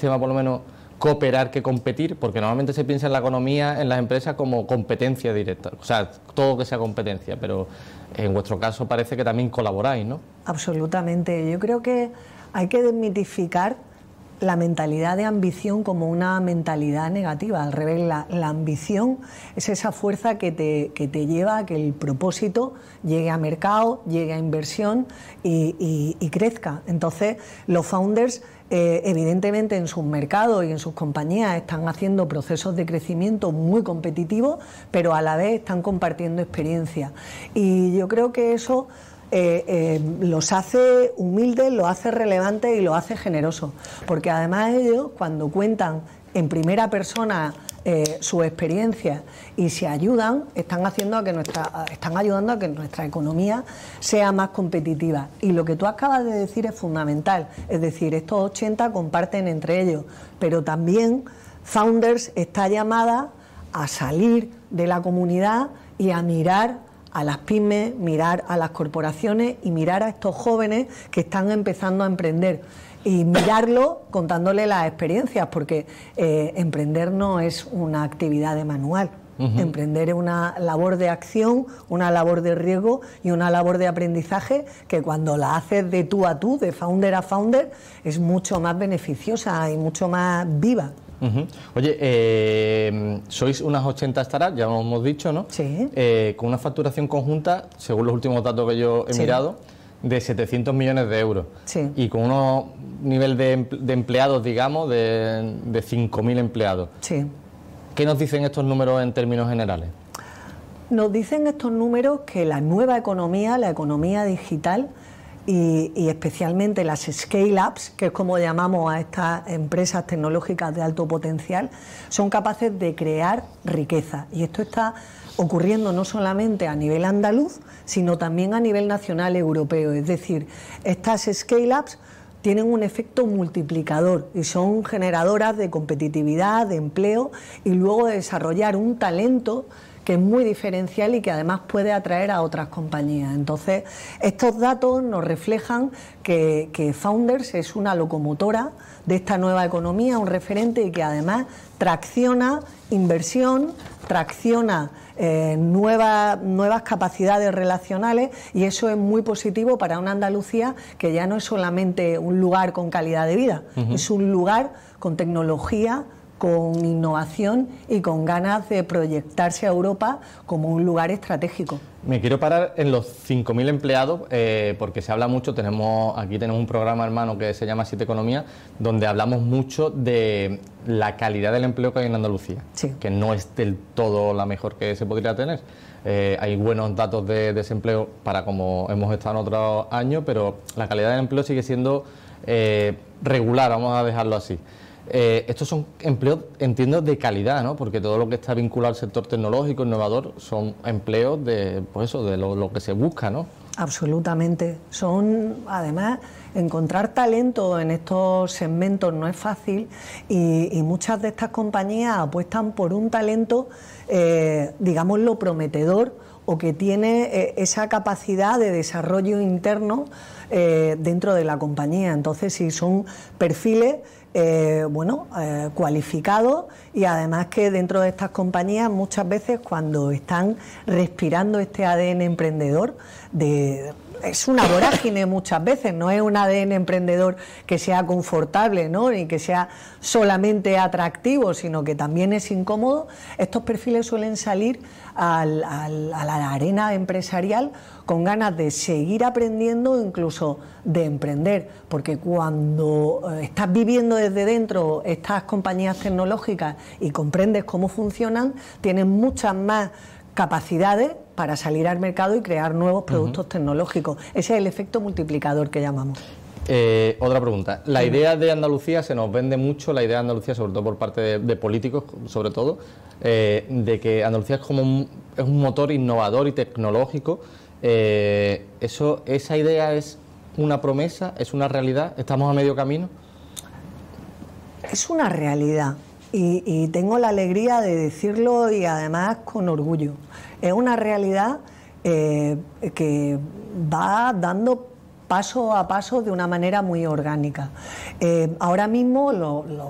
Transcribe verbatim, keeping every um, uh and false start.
sistema por lo menos cooperar que competir? Porque normalmente se piensa en la economía, en las empresas, como competencia directa, o sea, todo que sea competencia, pero en vuestro caso parece que también colaboráis, ¿no? Absolutamente. Yo creo que hay que desmitificar la mentalidad de ambición como una mentalidad negativa. Al revés, la, la ambición es esa fuerza que te, que te lleva a que el propósito llegue a mercado, llegue a inversión y, y, y crezca. Entonces, los founders, eh, evidentemente en sus mercados y en sus compañías están haciendo procesos de crecimiento muy competitivos, pero a la vez están compartiendo experiencia. Y yo creo que eso Eh, eh, los hace humildes, los hace relevantes y los hace generosos, porque además ellos, cuando cuentan en primera persona eh, su experiencia y se ayudan, están haciendo a que nuestra, están ayudando a que nuestra economía sea más competitiva. Y lo que tú acabas de decir es fundamental, es decir, estos ochenta comparten entre ellos, pero también Founders está llamada a salir de la comunidad y a mirar a las pymes, mirar a las corporaciones y mirar a estos jóvenes que están empezando a emprender y mirarlo contándole las experiencias, porque eh, emprender no es una actividad de manual. Uh-huh. Emprender es una labor de acción, una labor de riesgo y una labor de aprendizaje que cuando la haces de tú a tú, de founder a founder, es mucho más beneficiosa y mucho más viva. Uh-huh. Oye, eh, sois unas ochenta startups, ya lo hemos dicho, ¿no? Sí. Eh, con una facturación conjunta, según los últimos datos que yo he sí. mirado, de setecientos millones de euros. Sí. Y con un nivel de, de empleados, digamos, de, de cinco mil empleados. Sí. ¿Qué nos dicen estos números en términos generales? Nos dicen estos números que la nueva economía, la economía digital, Y, y especialmente las scale-ups, que es como llamamos a estas empresas tecnológicas de alto potencial, son capaces de crear riqueza. Y esto está ocurriendo no solamente a nivel andaluz, sino también a nivel nacional europeo. Es decir, estas scale-ups tienen un efecto multiplicador y son generadoras de competitividad, de empleo y luego de desarrollar un talento que es muy diferencial y que además puede atraer a otras compañías. Entonces, estos datos nos reflejan que, que Founders es una locomotora de esta nueva economía, un referente y que además tracciona inversión, tracciona eh, nuevas, nuevas capacidades relacionales, y eso es muy positivo para una Andalucía que ya no es solamente un lugar con calidad de vida, uh-huh. es un lugar con tecnología, con innovación y con ganas de proyectarse a Europa como un lugar estratégico. Me quiero parar en los cinco mil empleados, eh, porque se habla mucho, tenemos aquí tenemos un programa hermano que se llama Siete Economía, donde hablamos mucho de la calidad del empleo que hay en Andalucía, sí. que no es del todo la mejor que se podría tener. Eh, hay buenos datos de desempleo para como hemos estado en otros años, pero la calidad del empleo sigue siendo eh, regular, vamos a dejarlo así. Eh, estos son empleos, entiendo, de calidad, ¿no? Porque todo lo que está vinculado al sector tecnológico, innovador, son empleos de, pues eso, de lo, lo que se busca, ¿no? Absolutamente. Son, además, encontrar talento en estos segmentos no es fácil y, y muchas de estas compañías apuestan por un talento, eh, digámoslo, prometedor o que tiene eh, esa capacidad de desarrollo interno eh, dentro de la compañía. Entonces, si son perfiles Eh, bueno, eh, cualificados y además que dentro de estas compañías muchas veces cuando están respirando este A D N emprendedor, de, es una vorágine muchas veces, no es un A D N emprendedor que sea confortable, ¿no? Ni que sea solamente atractivo, sino que también es incómodo. Estos perfiles suelen salir al, al, a la arena empresarial con ganas de seguir aprendiendo, incluso de emprender, porque cuando estás viviendo desde dentro estas compañías tecnológicas y comprendes cómo funcionan, tienes muchas más capacidades para salir al mercado y crear nuevos productos uh-huh. tecnológicos. Ese es el efecto multiplicador que llamamos. Eh, otra pregunta. La idea de Andalucía, se nos vende mucho la idea de Andalucía, sobre todo por parte de, de políticos, sobre todo, eh, de que Andalucía es como un, es un motor innovador y tecnológico. Eh, eso, ¿Esa idea es una promesa? ¿Es una realidad? ¿Estamos a medio camino? Es una realidad y, y tengo la alegría de decirlo y además con orgullo. Es una realidad eh, que va dando paso a paso de una manera muy orgánica. Eh, ahora mismo lo, los